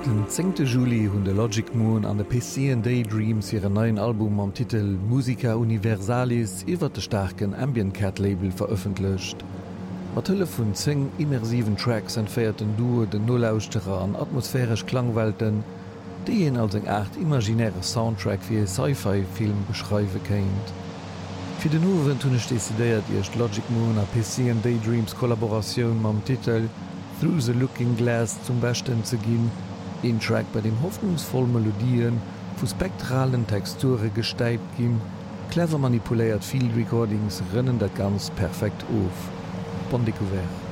Den 10. Juli hunn de Logic Moon an de PC and Daydreams hire neuen Album am Titel Musica Universalis iwwer de starken Ambient Cat Label veröffentlicht. Mat Hëlle vun 10 immersiven Tracks entfäierten Due den Nolauusterer an atmosphärisch Klangwelten, déi en als eng Art imaginäre Soundtrack fir e Sci-Fi-Film beschreiwe kéint. Fi den Uwen hunnech desideiert Icht Logic Moon a PC and Daydreams Kollaboratioun mam Titel Through the Looking Glass zum Besten ze ginn, ein Track bei dem hoffnungsvoll Melodien vu spektralen Texture gesteipt ginn, clever manipuléiert Field Recordings rënnen dat ganz perfekt of. Bon découvert.